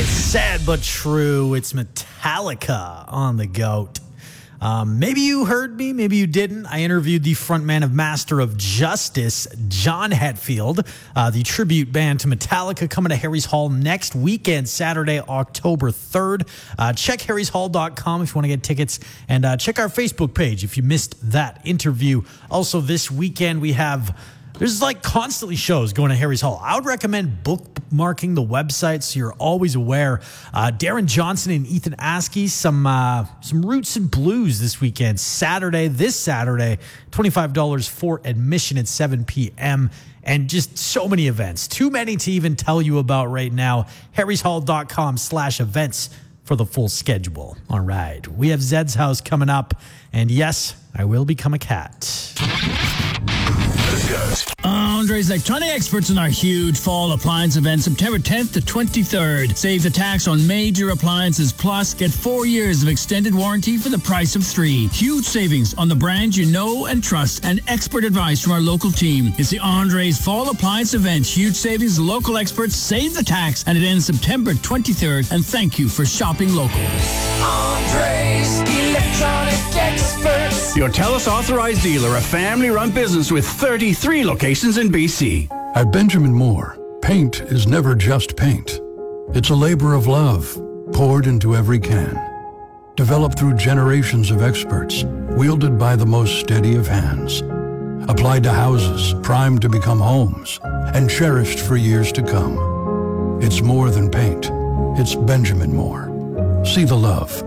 It's sad but true. It's Metallica on the GOAT. Maybe you heard me, maybe you didn't. I interviewed the frontman of Master of Justice, John Hetfield, the tribute band to Metallica, coming to Harry's Hall next weekend, Saturday, October 3rd. Check harryshall.com if you want to get tickets, and check our Facebook page if you missed that interview. Also, this weekend there's like constantly shows going to Harry's Hall. I would recommend bookmarking the website so you're always aware. Darren Johnson and Ethan Askey, some Roots and Blues this weekend. This Saturday, $25 for admission at 7 p.m. And just so many events. Too many to even tell you about right now. harryshall.com/events for the full schedule. All right. We have Zed's House coming up. And yes, I will become a cat. Andre's Electronic Experts in our huge fall appliance event, September 10th to 23rd. Save the tax on major appliances, plus get 4 years of extended warranty for the price of 3. Huge savings on the brands you know and trust, and expert advice from our local team. It's the Andre's Fall Appliance Event. Huge savings, local experts, save the tax, and it ends September 23rd. And thank you for shopping local. Andre's Electronic Experts. Your TELUS authorized dealer, a family-run business with 33 locations in BC. At Benjamin Moore, paint is never just paint. It's a labor of love poured into every can. Developed through generations of experts, wielded by the most steady of hands. Applied to houses primed to become homes and cherished for years to come. It's more than paint. It's Benjamin Moore. See the love.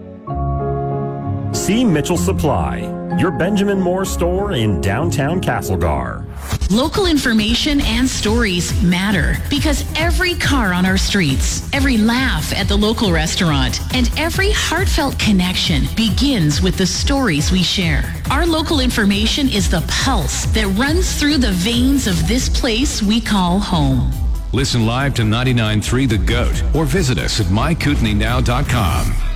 See Mitchell Supply, your Benjamin Moore store in downtown Castlegar. Local information and stories matter because every car on our streets, every laugh at the local restaurant, and every heartfelt connection begins with the stories we share. Our local information is the pulse that runs through the veins of this place we call home. Listen live to 99.3 The GOAT or visit us at mykootenaynow.com.